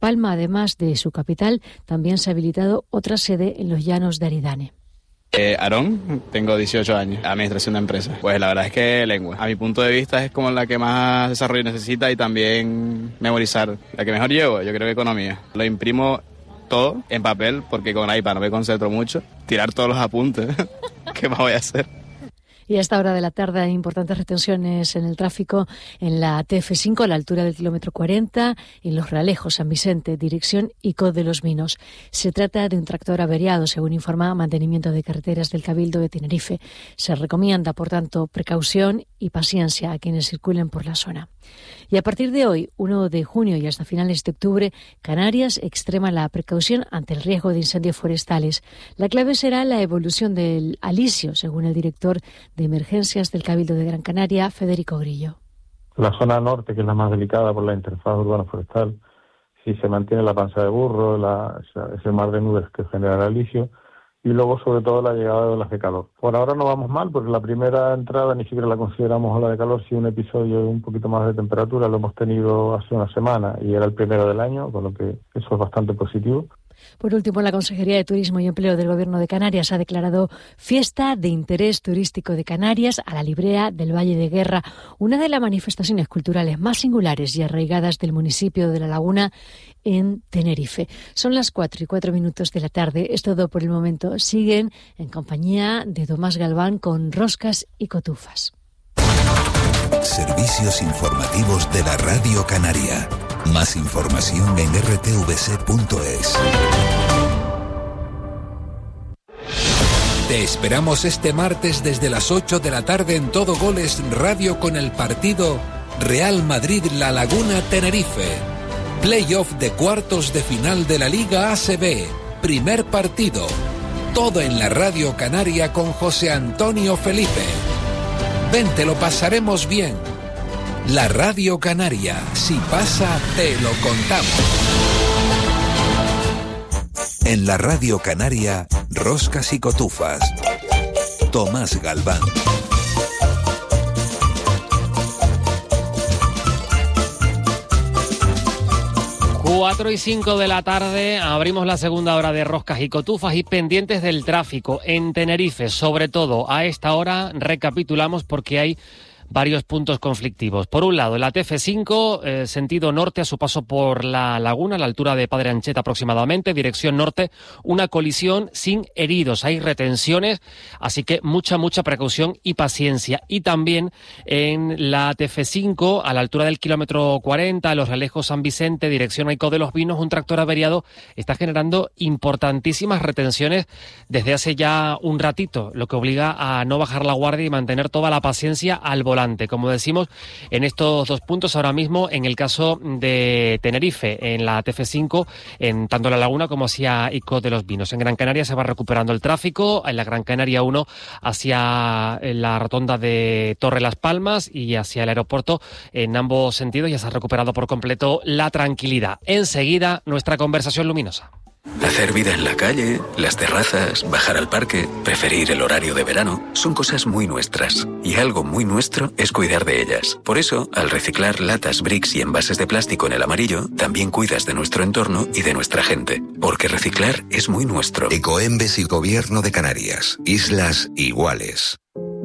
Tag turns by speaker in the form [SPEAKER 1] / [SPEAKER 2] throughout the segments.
[SPEAKER 1] Palma, además de su capital, también se ha habilitado otra sede en los llanos de Aridane.
[SPEAKER 2] Aarón, tengo 18 años, administración de empresas. Pues la verdad es que lengua, a mi punto de vista, es como la que más desarrollo necesita y también memorizar. La que mejor llevo, yo creo que economía. Lo imprimo todo en papel porque con iPad no me concentro mucho. Tirar todos los apuntes, ¿qué más voy a hacer?
[SPEAKER 1] Y a esta hora de la tarde hay importantes retenciones en el tráfico en la TF5 a la altura del kilómetro 40, en Los Realejos, San Vicente, dirección Icod de los Vinos. Se trata de un tractor averiado, según informa Mantenimiento de Carreteras del Cabildo de Tenerife. Se recomienda, por tanto, precaución y paciencia a quienes circulen por la zona. Y a partir de hoy, 1 de junio y hasta finales de octubre, Canarias extrema la precaución ante el riesgo de incendios forestales. La clave será la evolución del alisio, según el director de Emergencias del Cabildo de Gran Canaria, Federico Grillo.
[SPEAKER 3] La zona norte, que es la más delicada por la interfaz urbano-forestal, si se mantiene la panza de burro, ese mar de nubes que genera el alisio, y luego sobre todo la llegada de olas de calor. Por ahora no vamos mal, porque la primera entrada ni siquiera la consideramos ola de calor, si un episodio de un poquito más de temperatura lo hemos tenido hace una semana y era el primero del año, con lo que eso es bastante positivo.
[SPEAKER 1] Por último, la Consejería de Turismo y Empleo del Gobierno de Canarias ha declarado Fiesta de Interés Turístico de Canarias a la Librea del Valle de Guerra, una de las manifestaciones culturales más singulares y arraigadas del municipio de La Laguna en Tenerife. Son las 4:04 de la tarde. Es todo por el momento. Siguen en compañía de Tomás Galván con Roscas y Cotufas.
[SPEAKER 4] Servicios informativos de la Radio Canaria. Más información en rtvc.es. Te esperamos este martes desde las 8 de la tarde en Todo Goles Radio con el partido Real Madrid-La Laguna Tenerife. Playoff de cuartos de final de la Liga ACB. Primer partido. Todo en la Radio Canaria con José Antonio Felipe. Ven, te lo pasaremos bien. La Radio Canaria, si pasa, te lo contamos. En la Radio Canaria, Roscas y Cotufas. Tomás Galván.
[SPEAKER 5] 4:05 de la tarde, abrimos la segunda hora de Roscas y Cotufas y pendientes del tráfico en Tenerife. Sobre todo, a esta hora recapitulamos porque hay varios puntos conflictivos. Por un lado, la TF5, sentido norte, a su paso por La Laguna, a la altura de Padre Ancheta aproximadamente, dirección norte, una colisión sin heridos. Hay retenciones, así que mucha precaución y paciencia. Y también en la TF5, a la altura del kilómetro 40, a Los Realejos San Vicente, dirección Icod de los Vinos, un tractor averiado está generando importantísimas retenciones desde hace ya un ratito, lo que obliga a no bajar la guardia y mantener toda la paciencia al volante. Como decimos, en estos dos puntos ahora mismo, en el caso de Tenerife, en la TF5, en tanto La Laguna como hacia Icod de los Vinos. En Gran Canaria se va recuperando el tráfico, en la Gran Canaria 1 hacia la rotonda de Torre Las Palmas y hacia el aeropuerto, en ambos sentidos ya se ha recuperado por completo la tranquilidad. Enseguida, nuestra conversación luminosa.
[SPEAKER 6] Hacer vida en la calle, las terrazas, bajar al parque, preferir el horario de verano, son cosas muy nuestras. Y algo muy nuestro es cuidar de ellas. Por eso, al reciclar latas, bricks y envases de plástico en el amarillo, también cuidas de nuestro entorno y de nuestra gente. Porque reciclar es muy nuestro.
[SPEAKER 4] Ecoembes y Gobierno de Canarias. Islas iguales.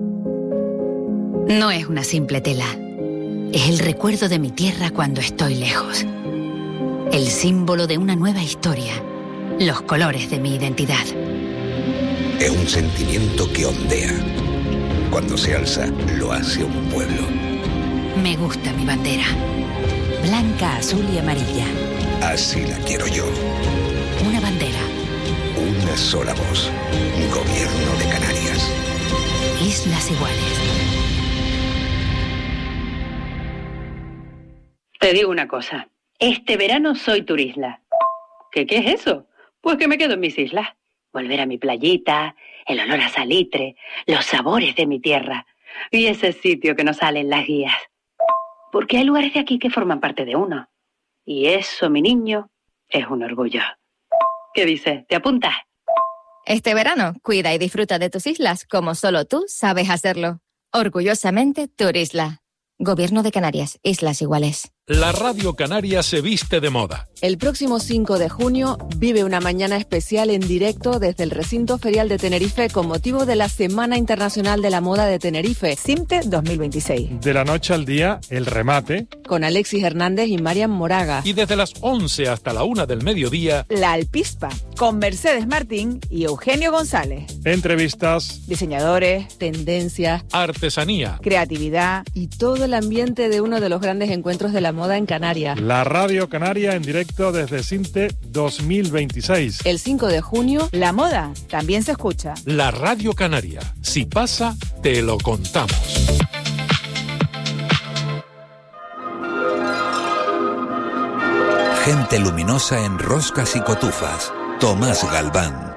[SPEAKER 7] No es una simple tela. Es el recuerdo de mi tierra cuando estoy lejos. El símbolo de una nueva historia. Los colores de mi identidad.
[SPEAKER 4] Es un sentimiento que ondea. Cuando se alza, lo hace un pueblo.
[SPEAKER 7] Me gusta mi bandera. Blanca, azul y amarilla.
[SPEAKER 4] Así la quiero yo.
[SPEAKER 7] Una bandera.
[SPEAKER 4] Una sola voz. Gobierno de Canarias.
[SPEAKER 7] Islas iguales.
[SPEAKER 8] Te digo una cosa. Este verano soy turisla. ¿Qué es eso? Pues que me quedo en mis islas. Volver a mi playita, el olor a salitre, los sabores de mi tierra y ese sitio que nos sale en las guías. Porque hay lugares de aquí que forman parte de uno. Y eso, mi niño, es un orgullo. ¿Qué dices? ¿Te apuntas?
[SPEAKER 9] Este verano, cuida y disfruta de tus islas como solo tú sabes hacerlo. Orgullosamente, Turisla. Gobierno de Canarias, Islas Iguales.
[SPEAKER 10] La Radio Canaria se viste de moda.
[SPEAKER 11] El próximo 5 de junio vive una mañana especial en directo desde el recinto ferial de Tenerife con motivo de la Semana Internacional de la Moda de Tenerife, CIMTE 2026.
[SPEAKER 12] De la noche al día, el remate.
[SPEAKER 11] Con Alexis Hernández y Marian Moraga.
[SPEAKER 10] Y desde las 11 hasta la 1 del mediodía,
[SPEAKER 13] La Alpispa, con Mercedes Martín y Eugenio González.
[SPEAKER 12] Entrevistas.
[SPEAKER 11] Diseñadores, tendencias,
[SPEAKER 10] artesanía,
[SPEAKER 13] creatividad
[SPEAKER 11] y todo el ambiente de uno de los grandes encuentros de la moda en Canarias.
[SPEAKER 12] La Radio Canaria en directo desde CIMTE 2026.
[SPEAKER 11] El 5 de junio,
[SPEAKER 13] la moda también se escucha.
[SPEAKER 10] La Radio Canaria. Si pasa, te lo contamos.
[SPEAKER 4] Gente luminosa en roscas y cotufas. Tomás Galván.